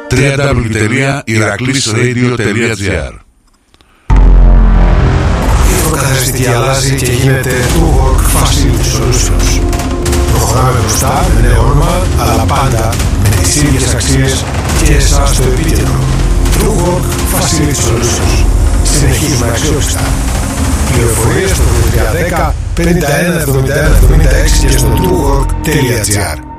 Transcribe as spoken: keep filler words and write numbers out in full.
double-u double-u double-u τελεία ηρακλής ρέιντιο τελεία τζι άρ. Η προκαθαριστική αλλάζει και γίνεται TrueWork Facility Solutions. Προχωράμε μπροστά με νέο όνομα, αλλά πάντα με τις ίδιες αξίες και εσάς στο επίκεντρο. TrueWork Facility Solutions. Συνεχίζουμε αξιόπιστα. Πληροφορίες στο τρία ένα μηδέν πέντε ένα εβδομήντα ένα εβδομήντα έξι και στο truework τελεία τζι άρ.